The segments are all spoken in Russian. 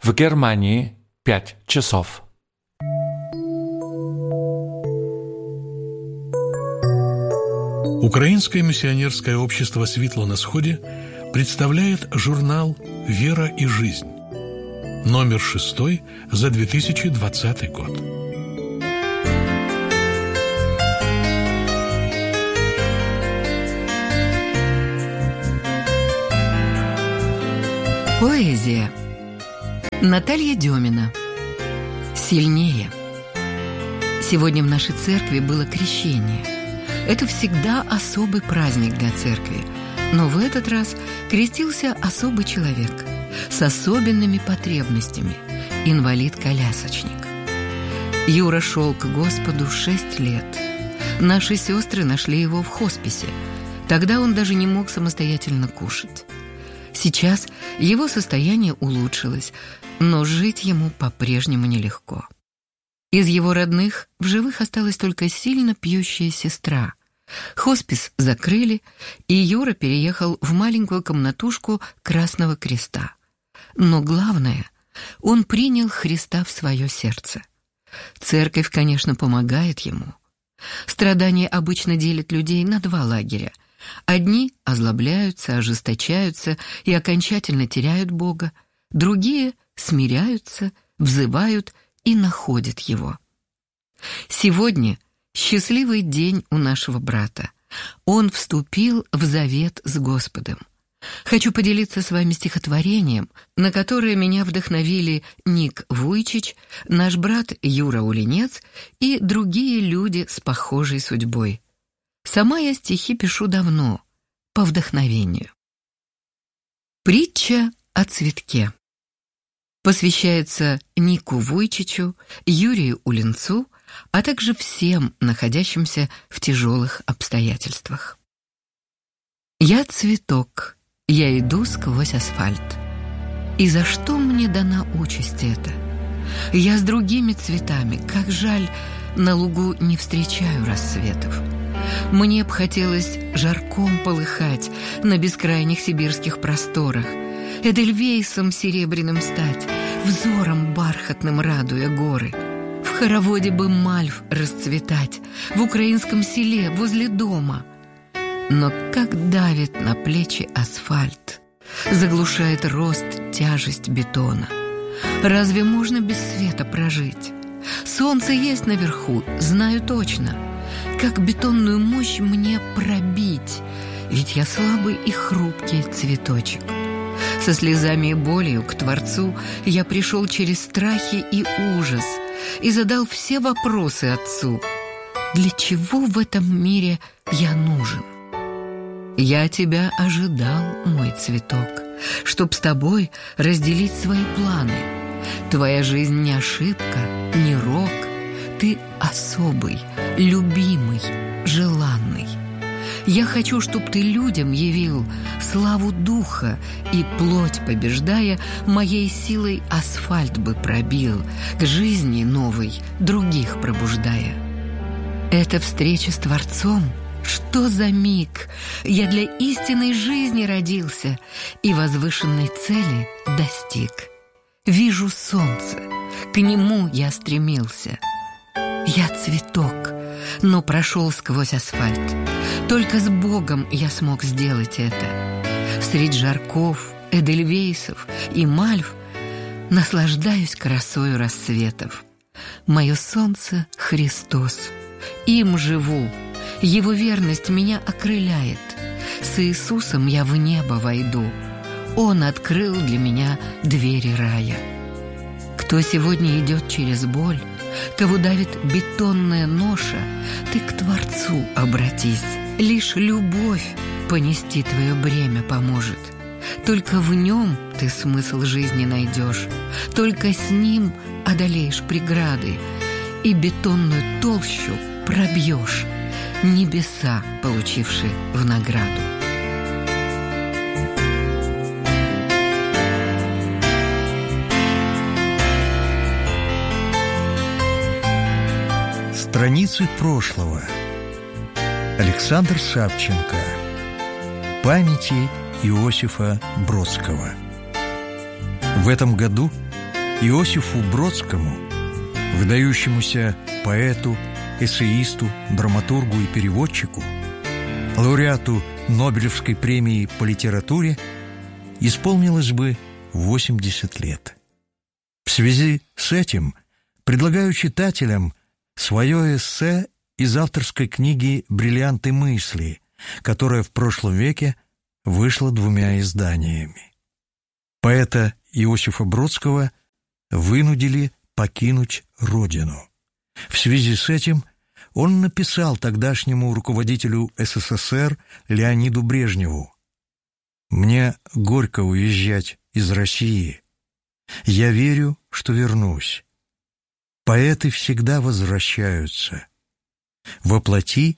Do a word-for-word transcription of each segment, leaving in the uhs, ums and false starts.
В Германии пять часов. Украинское миссионерское общество «Светло на сходе» представляет журнал «Вера и жизнь», номер шестой за две тысячи двадцатый год. Поэзия. Наталья Демина. «Сильнее». Сегодня в нашей церкви было крещение. Это всегда особый праздник для церкви, но в этот раз крестился особый человек с особенными потребностями – инвалид-колясочник. Юра шел к Господу шесть лет. Наши сестры нашли его в хосписе. Тогда он даже не мог самостоятельно кушать. Сейчас его состояние улучшилось, но жить ему по-прежнему нелегко. Из его родных в живых осталась только сильно пьющая сестра. Хоспис закрыли, и Юра переехал в маленькую комнатушку Красного Креста. Но главное, он принял Христа в свое сердце. Церковь, конечно, помогает ему. Страдания обычно делят людей на два лагеря. Одни озлобляются, ожесточаются и окончательно теряют Бога, другие смиряются, взывают и находят Его. Сегодня счастливый день у нашего брата. Он вступил в завет с Господом. Хочу поделиться с вами стихотворением, на которое меня вдохновили Ник Вуйчич, наш брат Юра Улинец и другие люди с похожей судьбой. Сама я стихи пишу давно, по вдохновению. Притча о цветке. Посвящается Нику Вуйчичу, Юрию Улинцу, а также всем находящимся в тяжелых обстоятельствах. Я цветок, я иду сквозь асфальт. И за что мне дана участь эта? Я с другими цветами, как жаль, на лугу не встречаю рассветов. Мне б хотелось жарком полыхать на бескрайних сибирских просторах, эдельвейсом серебряным стать, взором бархатным радуя горы. В хороводе бы мальв расцветать, в украинском селе возле дома. Но как давит на плечи асфальт, заглушает рост тяжесть бетона. Разве можно без света прожить? Солнце есть наверху, знаю точно. Как бетонную мощь мне пробить? Ведь я слабый и хрупкий цветочек. Со слезами и болью к Творцу я пришел через страхи и ужас и задал все вопросы Отцу. Для чего в этом мире я нужен? Я тебя ожидал, мой цветок, чтоб с тобой разделить свои планы. Твоя жизнь не ошибка, не рок. Ты особый, любимый, желанный. Я хочу, чтоб ты людям явил славу духа и, плоть побеждая, моей силой асфальт бы пробил, к жизни новой других пробуждая. Эта встреча с Творцом, что за миг! Я для истинной жизни родился и возвышенной цели достиг. Вижу солнце, к нему я стремился. Я цветок, но прошел сквозь асфальт. Только с Богом я смог сделать это. Средь жарков, эдельвейсов и мальв наслаждаюсь красою рассветов. Мое солнце — Христос. Им живу. Его верность меня окрыляет. С Иисусом я в небо войду. Он открыл для меня двери рая. Кто сегодня идет через боль, кого давит бетонная ноша, ты к Творцу обратись. Лишь любовь понести твое бремя поможет. Только в нем ты смысл жизни найдешь. Только с ним одолеешь преграды и бетонную толщу пробьешь, небеса получивши в награду. Страницы прошлого. Александр Савченко. Памяти Иосифа Бродского. В этом году Иосифу Бродскому, выдающемуся поэту, эссеисту, драматургу и переводчику, лауреату Нобелевской премии по литературе, исполнилось бы восемьдесят лет. В связи с этим предлагаю читателям свое эссе из авторской книги «Бриллианты мысли», которая в прошлом веке вышла двумя изданиями. Поэта Иосифа Бродского вынудили покинуть родину. В связи с этим он написал тогдашнему руководителю СССР Леониду Брежневу: «Мне горько уезжать из России. Я верю, что вернусь. Поэты всегда возвращаются. Воплоти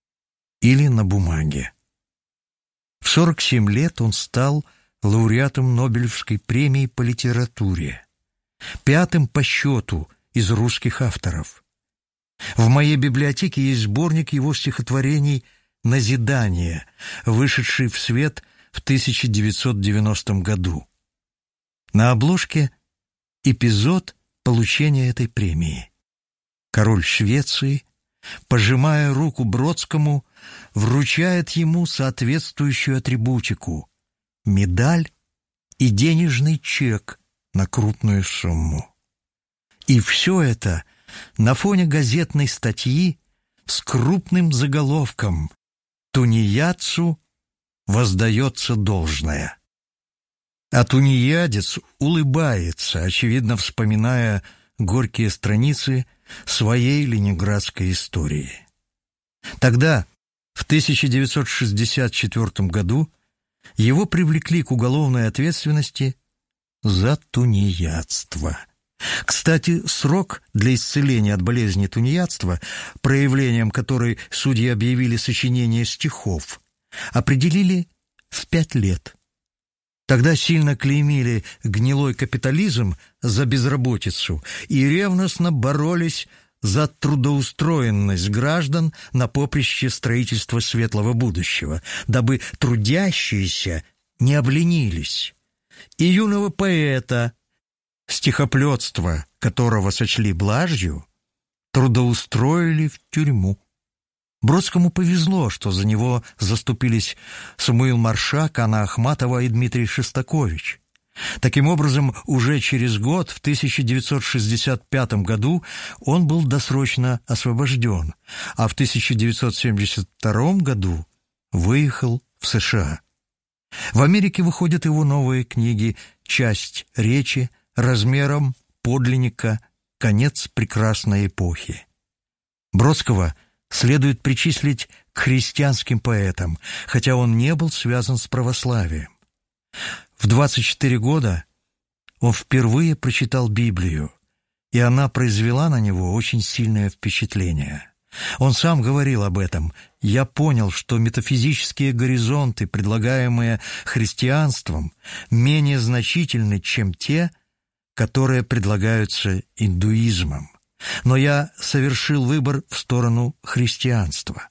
или на бумаге». В сорок семь лет он стал лауреатом Нобелевской премии по литературе, пятым по счету из русских авторов. В моей библиотеке есть сборник его стихотворений «Назидание», вышедший в свет в тысяча девятьсот девяностом году. На обложке эпизод получения этой премии. Король Швеции, пожимая руку Бродскому, вручает ему соответствующую атрибутику – медаль и денежный чек на крупную сумму. И все это на фоне газетной статьи с крупным заголовком «Тунеядцу воздается должное». А тунеядец улыбается, очевидно вспоминая горькие страницы своей ленинградской истории. Тогда, в тысяча девятьсот шестьдесят четвёртом году, его привлекли к уголовной ответственности за тунеядство. Кстати, срок для исцеления от болезни тунеядства, проявлением которой судьи объявили сочинение стихов, определили в пять лет. Тогда сильно клеймили гнилой капитализм за безработицу и ревностно боролись за трудоустроенность граждан на поприще строительства светлого будущего, дабы трудящиеся не обленились. И юного поэта, стихоплетство которого сочли блажью, трудоустроили в тюрьму. Бродскому повезло, что за него заступились Самуил Маршак, Анна Ахматова и Дмитрий Шостакович. Таким образом, уже через год, в тысяча девятьсот шестьдесят пятом году, он был досрочно освобожден, а в тысяча девятьсот семьдесят втором году выехал в США. В Америке выходят его новые книги «Часть речи», размером подлинника, «Конец прекрасной эпохи». Бродского следует причислить к христианским поэтам, хотя он не был связан с православием. В двадцать четыре года он впервые прочитал Библию, и она произвела на него очень сильное впечатление. Он сам говорил об этом: «Я понял, что метафизические горизонты, предлагаемые христианством, менее значительны, чем те, которые предлагаются индуизмом. Но я совершил выбор в сторону христианства».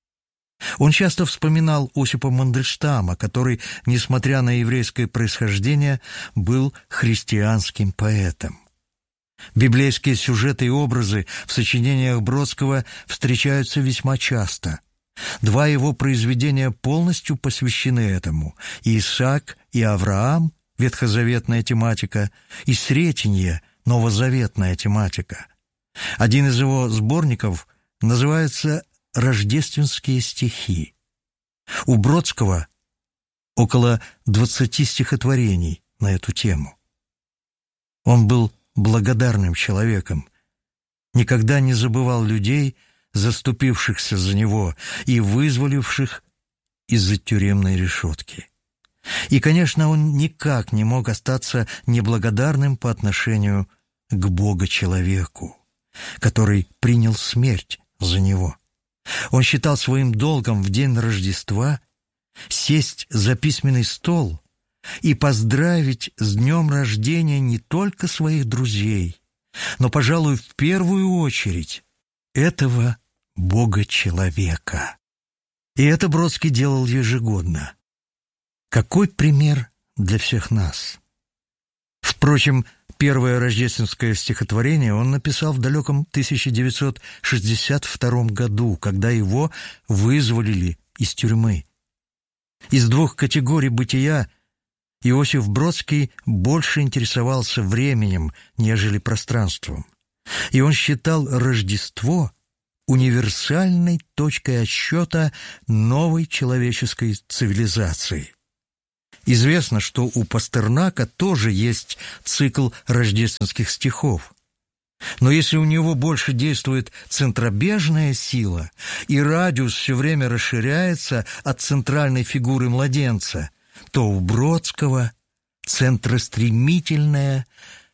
Он часто вспоминал Осипа Мандельштама, который, несмотря на еврейское происхождение, был христианским поэтом. Библейские сюжеты и образы в сочинениях Бродского встречаются весьма часто. Два его произведения полностью посвящены этому: «Исаак и Авраам» — ветхозаветная тематика, и «Сретенье» — новозаветная тематика. Один из его сборников называется «Рождественские стихи». У Бродского около двадцати стихотворений на эту тему. Он был благодарным человеком, никогда не забывал людей, заступившихся за него и вызволивших из-за тюремной решетки. И, конечно, он никак не мог остаться неблагодарным по отношению к Бога-человеку, который принял смерть за него. Он считал своим долгом в день Рождества сесть за письменный стол и поздравить с днем рождения не только своих друзей, но, пожалуй, в первую очередь этого Бога-человека. И это Бродский делал ежегодно. Какой пример для всех нас! Впрочем, Первое рождественское стихотворение он написал в далеком тысяча девятьсот шестьдесят втором году, когда его вызволили из тюрьмы. Из двух категорий бытия Иосиф Бродский больше интересовался временем, нежели пространством. И он считал Рождество универсальной точкой отсчета новой человеческой цивилизации. Известно, что у Пастернака тоже есть цикл рождественских стихов. Но если у него больше действует центробежная сила, и радиус все время расширяется от центральной фигуры младенца, то у Бродского центростремительная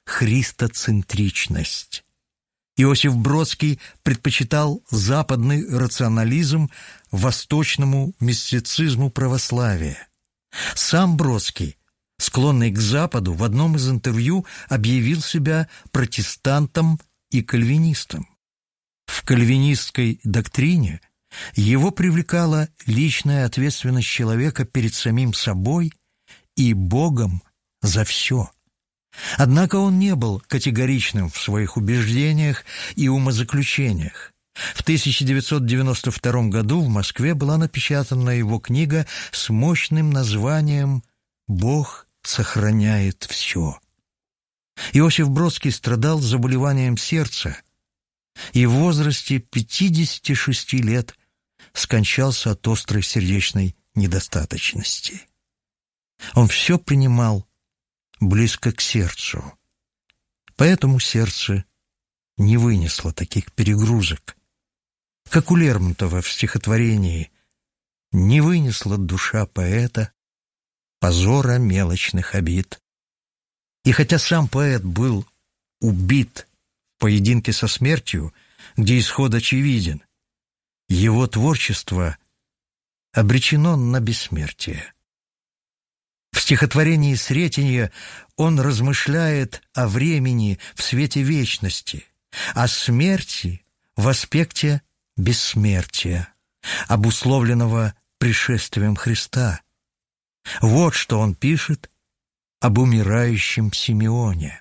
христоцентричность. Иосиф Бродский предпочитал западный рационализм восточному мистицизму православия. Сам Бродский, склонный к Западу, в одном из интервью объявил себя протестантом и кальвинистом. В кальвинистской доктрине его привлекала личная ответственность человека перед самим собой и Богом за все. Однако он не был категоричным в своих убеждениях и умозаключениях. В тысяча девятьсот девяносто втором году в Москве была напечатана его книга с мощным названием «Бог сохраняет все». Иосиф Бродский страдал заболеванием сердца и в возрасте пятидесяти шести лет скончался от острой сердечной недостаточности. Он все принимал близко к сердцу, поэтому сердце не вынесло таких перегрузок, как у Лермонтова в стихотворении «Не вынесла душа поэта позора мелочных обид». И хотя сам поэт был убит в поединке со смертью, где исход очевиден, его творчество обречено на бессмертие. В стихотворении «Сретенье» он размышляет о времени в свете вечности, о смерти в аспекте бессмертия, обусловленного пришествием Христа. Вот что он пишет об умирающем Симеоне.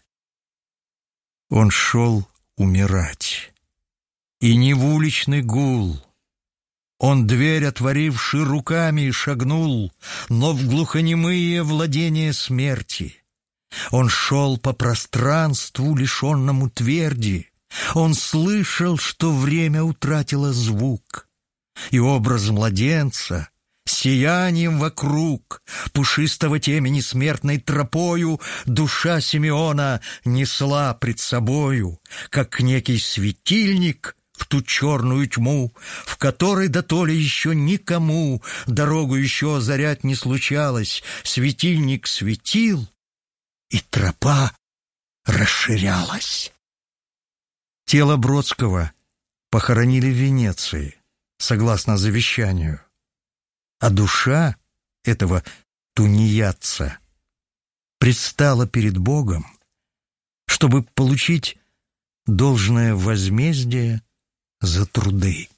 Он шел умирать, и не в уличный гул. Он, дверь отворивши, руками шагнул, но в глухонемые владения смерти. Он шел по пространству, лишенному тверди. Он слышал, что время утратило звук, и образ младенца сиянием вокруг, пушистого темени смертной тропою душа Симеона несла пред собою, как некий светильник в ту черную тьму, в которой дотоле еще никому дорогу еще озарять не случалось. Светильник светил, и тропа расширялась. Тело Бродского похоронили в Венеции, согласно завещанию, а душа этого тунеядца предстала перед Богом, чтобы получить должное возмездие за труды.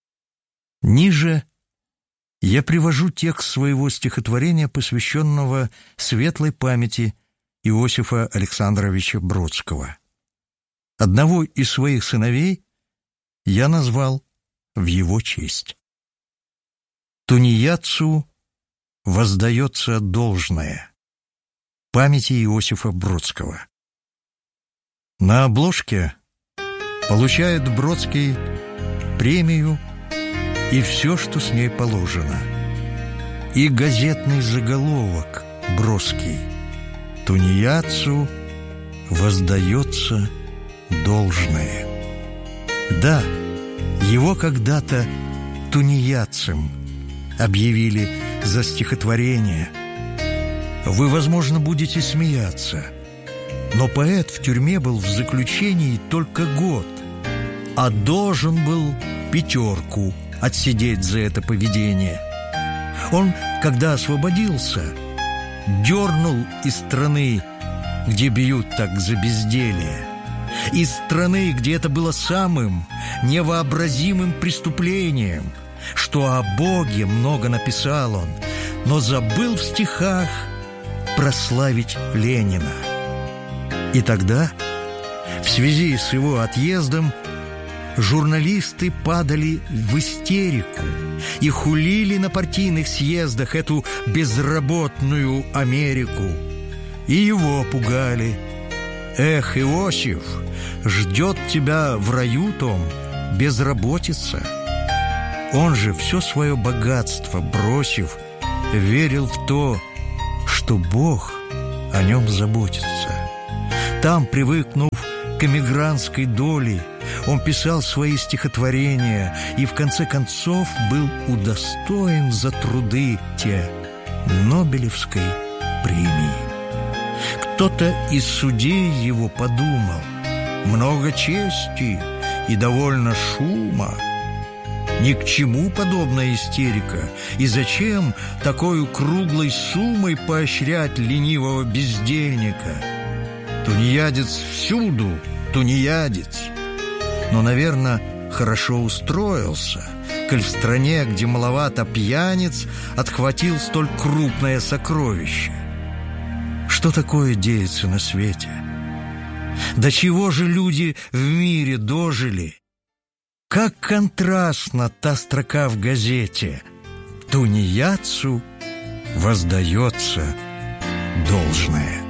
Ниже я привожу текст своего стихотворения, посвященного светлой памяти Иосифа Александровича Бродского. Одного из своих сыновей я назвал в его честь. Тунеядцу воздается должное. Памяти Иосифа Бродского. На обложке получает Бродский премию и все, что с ней положено. И газетный заголовок броский: «Тунеядцу воздается должное». Да, его когда-то тунеядцем объявили за стихотворение. Вы, возможно, будете смеяться, но поэт в тюрьме был в заключении только год, а должен был пятерку отсидеть за это поведение. Он, когда освободился, дернул из страны, где бьют так за безделье, из страны, где это было самым невообразимым преступлением, что о Боге много написал он, но забыл в стихах прославить Ленина. И тогда, в связи с его отъездом, журналисты падали в истерику и хулили на партийных съездах эту безработную Америку. И его пугали. «Эх, Иосиф, ждет тебя в раю том безработица». Он же, все свое богатство бросив, верил в то, что Бог о нем заботится. Там, привыкнув к эмигрантской доле, он писал свои стихотворения и в конце концов был удостоен за труды те Нобелевской премии. Кто-то из судей его подумал: много чести и довольно шума. Ни к чему подобная истерика, и зачем такой круглой суммой поощрять ленивого бездельника? Тунеядец всюду, тунеядец. Но, наверное, хорошо устроился, коль в стране, где маловато пьяниц, отхватил столь крупное сокровище. Что такое деется на свете? До чего же люди в мире дожили? Как контрастна та строка в газете: «Тунеядцу воздается должное».